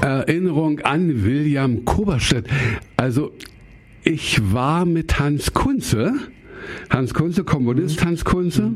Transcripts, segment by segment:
Erinnerung an William Koberstedt. Also ich war mit Hans Kunze, Komponist Hans Kunze,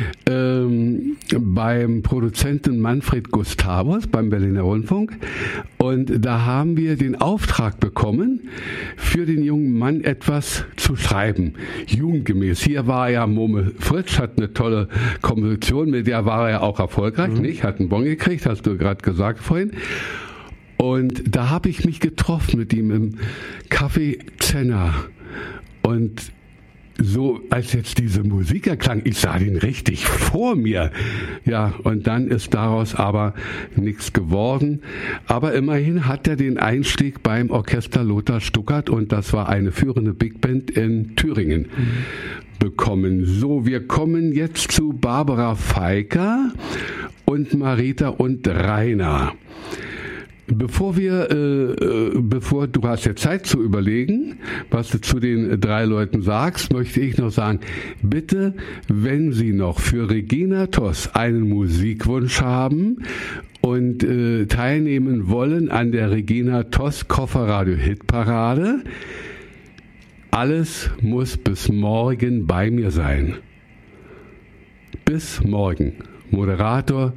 beim Produzenten Manfred Gustavus beim Berliner Rundfunk, und da haben wir den Auftrag bekommen, für den jungen Mann etwas zu schreiben, jugendgemäß. Hier war ja Mome Fritsch, hat eine tolle Komposition, mit der war er auch erfolgreich, nicht? Hat einen Bon gekriegt, hast du gerade gesagt vorhin. Und da habe ich mich getroffen mit ihm im Café Zenner. Und so, als jetzt diese Musik erklang, ich sah den richtig vor mir. Ja, und dann ist daraus aber nichts geworden. Aber immerhin hat er den Einstieg beim Orchester Lothar Stuckert, und das war eine führende Big Band in Thüringen, bekommen. So, wir kommen jetzt zu Barbara Feiker und Marita und Rainer. Bevor du hast ja Zeit zu überlegen, was du zu den drei Leuten sagst, möchte ich noch sagen, bitte, wenn Sie noch für Regina Toss einen Musikwunsch haben und teilnehmen wollen an der Regina Toss Kofferradio Hitparade, alles muss bis morgen bei mir sein. Bis morgen. Moderator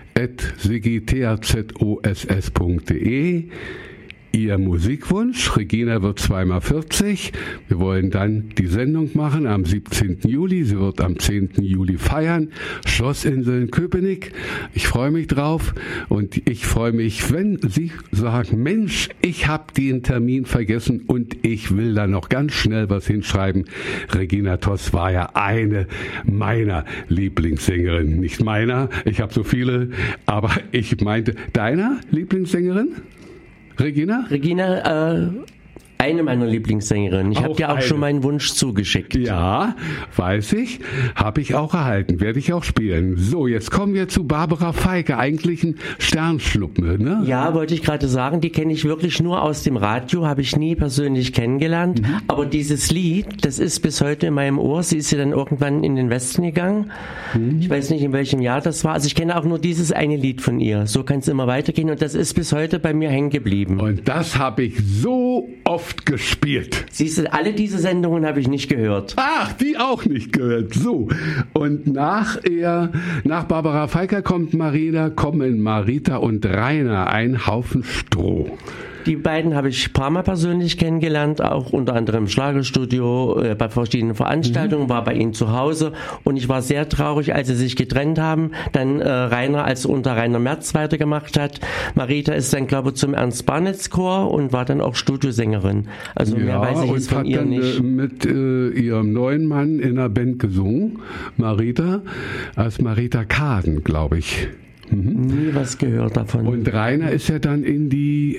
@sigitazoss.de. Ihr Musikwunsch, Regina wird 2x40. Wir wollen dann die Sendung machen am 17. Juli. Sie wird am 10. Juli feiern. Schlossinseln Köpenick. Ich freue mich drauf, und ich freue mich, wenn Sie sagen, Mensch, ich habe den Termin vergessen und ich will da noch ganz schnell was hinschreiben. Regina Toss war ja eine meiner Lieblingssängerinnen. Nicht meiner, ich habe so viele, aber ich meinte, deiner Lieblingssängerin? Regina, eine meiner Lieblingssängerinnen. Ich habe dir auch schon meinen Wunsch zugeschickt. Ja, weiß ich. Habe ich auch erhalten. Werde ich auch spielen. So, jetzt kommen wir zu Barbara Feiker. Eigentlich ein Sternschnuppe, ne? Ja, wollte ich gerade sagen. Die kenne ich wirklich nur aus dem Radio. Habe ich nie persönlich kennengelernt. Aber dieses Lied, das ist bis heute in meinem Ohr. Sie ist ja dann irgendwann in den Westen gegangen. Ich weiß nicht, in welchem Jahr das war. Also ich kenne auch nur dieses eine Lied von ihr. So kann es immer weitergehen. Und das ist bis heute bei mir hängen geblieben. Und das habe ich so oft gespielt. Siehst du, alle diese Sendungen habe ich nicht gehört. Ach, die auch nicht gehört. So. Und nach Barbara Feiker kommen Marita und Rainer, ein Haufen Stroh. Die beiden habe ich ein paar Mal persönlich kennengelernt, auch unter anderem im Schlagerstudio, bei verschiedenen Veranstaltungen, war bei ihnen zu Hause, und ich war sehr traurig, als sie sich getrennt haben. Dann Rainer, als unter Rainer Merz weitergemacht hat. Marita ist dann, glaube ich, zum Ernst Barnitz Chor und war dann auch Studiosängerin. Also mehr weiß ich jetzt von ihr nicht. Und hat dann mit ihrem neuen Mann in einer Band gesungen, Marita, als Marita Kaden, glaube ich. Nie was gehört davon. Und Rainer ist ja dann in die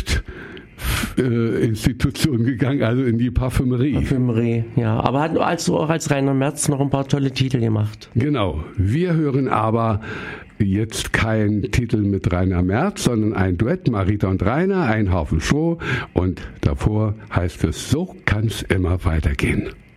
Institution gegangen, also in die Parfümerie. Parfümerie, ja. Aber hat also auch als Rainer Merz noch ein paar tolle Titel gemacht. Genau. Wir hören aber jetzt keinen Titel mit Rainer Merz, sondern ein Duett, Marita und Rainer, ein Haufen Stroh. Und davor heißt es, so kann's immer weitergehen.